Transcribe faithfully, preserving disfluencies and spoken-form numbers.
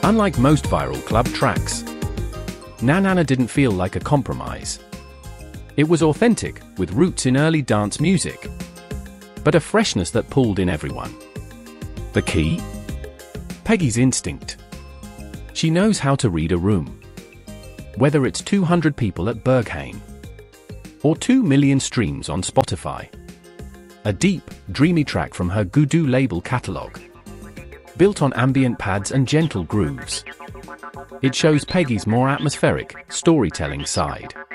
Unlike most viral club tracks, Na Na Na didn't feel like a compromise. It was authentic, with roots in early dance music, but a freshness that pulled in everyone. The key? Peggy's instinct. She knows how to read a room. Whether it's two hundred people at Berghain, or two million streams on Spotify. A deep, dreamy track from her Goudou label catalogue, built on ambient pads and gentle grooves. It shows Peggy's more atmospheric, storytelling side.